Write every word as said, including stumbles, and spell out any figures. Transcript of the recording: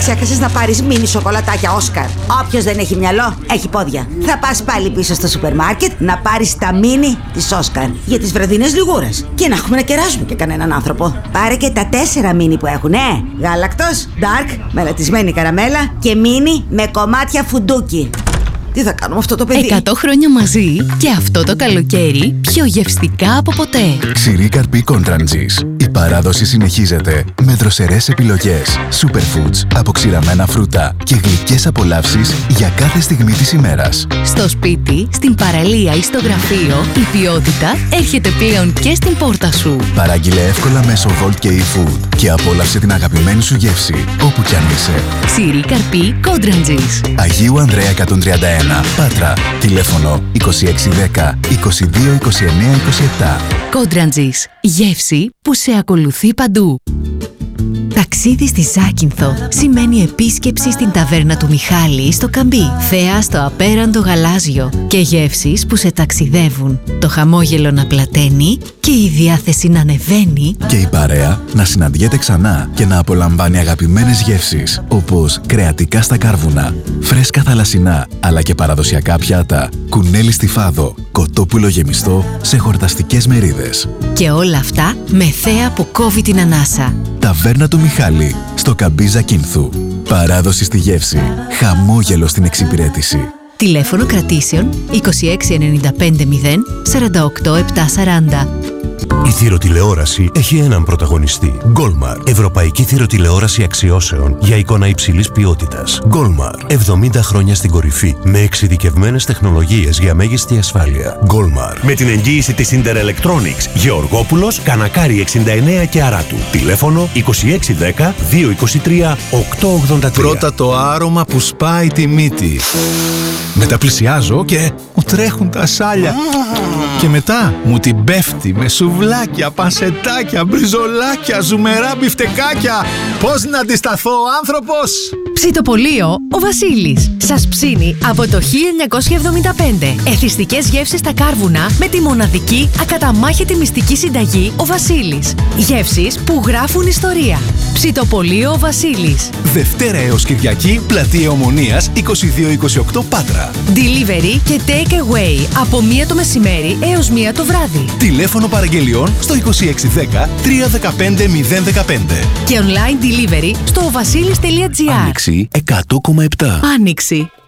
ξέχασες να πάρεις μίνι σοκολατάκια Όσκαρ. Όποιος δεν έχει μυαλό, έχει πόδια. Θα πας πάλι πίσω στο σούπερ μάρκετ να πάρεις τα μίνι της Όσκαρ για τις βραδινές λιγούρες. Και να έχουμε να κεράσουμε και κανέναν άνθρωπο. Πάρε και τα τέσσερα μίνι που έχουν, ε! Γάλακτος, dark, μελατισμένη καραμέλα και μίνι με κομμάτια φουντούκι. Τι θα κάνουμε αυτό το παιδί? εκατό χρόνια μαζί και αυτό το καλοκαίρι πιο γευστικά από ποτέ. Ξηρή καρπή Κόντραντζης. Η παράδοση συνεχίζεται με δροσερές επιλογές, superfoods, αποξηραμένα φρούτα και γλυκές απολαύσεις για κάθε στιγμή της ημέρας. Στο σπίτι, στην παραλία ή στο γραφείο, η ποιότητα έρχεται πλέον και στην πόρτα σου. Παράγγειλε εύκολα μέσω Volt και eFood και απόλαυσε την αγαπημένη σου γεύση, όπου κι αν είσαι. Ξηρή καρπή Κόντραντζης. Αγίου Ανδρέα εκατόν τριάντα ένα, Πάτρα. Τηλέφωνο είκοσι έξι δέκα είκοσι δύο είκοσι εννέα είκοσι επτά. Κόντραντζης. Γεύση που σε ακολουθεί παντού. Ταξίδι στη Ζάκυνθο σημαίνει επίσκεψη στην ταβέρνα του Μιχάλη στο Καμπί, θέα στο απέραντο γαλάζιο και γεύσεις που σε ταξιδεύουν, το χαμόγελο να πλαταίνει και η διάθεση να ανεβαίνει και η παρέα να συναντιέται ξανά και να απολαμβάνει αγαπημένες γεύσεις όπως κρεατικά στα κάρβουνα, φρέσκα θαλασσινά αλλά και παραδοσιακά πιάτα, κουνέλι στη φάδο, κοτόπουλο γεμιστό σε χορταστικές μερίδες. Και όλα αυτά με θέα που κόβει την ανάσα. Ταβέρνα του Μιχάλη, στο Καμπί Ζακίνθου. Παράδοση στη γεύση, χαμόγελο στην εξυπηρέτηση. Τηλέφωνο κρατήσεων είκοσι έξι ενενήντα πέντε μηδέν σαράντα οκτώ επτακόσια σαράντα. Η θηροτηλεόραση έχει έναν πρωταγωνιστή. Goldmar. Ευρωπαϊκή θηροτηλεόραση αξιώσεων για εικόνα υψηλής ποιότητας. Goldmar. εβδομήντα χρόνια στην κορυφή με εξειδικευμένες τεχνολογίες για μέγιστη ασφάλεια. Goldmar. Με την εγγύηση της Inter Electronics. Γεωργόπουλος, Κανακάρη εξήντα εννέα και Αράτου. Τηλέφωνο είκοσι έξι δέκα δύο είκοσι τρία οκτακόσια ογδόντα τρία. Πρώτα το άρωμα που σπάει τη μύτη. Μετά πλησιάζω και μου τρέχουν τα σάλια. Και μετά μου την πέφτει με σουβλάκια, πανσετάκια, μπριζολάκια, ζουμερά μπιφτεκάκια. Πώς να αντισταθώ ο άνθρωπος? Ψητοπολείο ο Βασίλης. Σας ψήνει από το χίλια εννιακόσια εβδομήντα πέντε. Εθιστικές γεύσεις στα κάρβουνα με τη μοναδική ακαταμάχητη μυστική συνταγή ο Βασίλης. Γεύσεις που γράφουν ιστορία. Ψητοπολείο ο Βασίλης. Δευτέρα έως Κυριακή, Πλατεία Ομονίας είκοσι δύο είκοσι οκτώ Πάτρα. Delivery και take away από μία το μεσημέρι έως μία το βράδυ. Τηλέφωνο παραγγελιών στο είκοσι έξι δέκα τρία δεκαπέντε μηδέν δεκαπέντε. Και online delivery στο οβασίλης τελεία τζι άρ. Άνοιξη εκατό κόμμα επτά. Άνοιξη.